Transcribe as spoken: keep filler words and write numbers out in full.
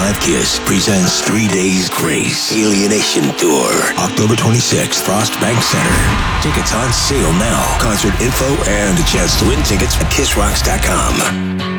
Live Kiss presents Three Days Grace Alienation Tour, October twenty-sixth, Frost Bank Center. Tickets on sale now. Concert info and a chance to win tickets at kiss rocks dot com.